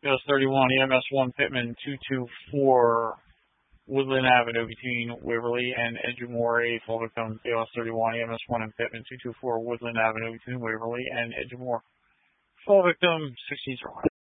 US 31, EMS 1 Pittman 224 Woodland Avenue between Waverly and Edgemoor. Full victim, US 31, EMS 1 and Pittman 224 Woodland Avenue between Waverly and Edgemoor. Full victim 16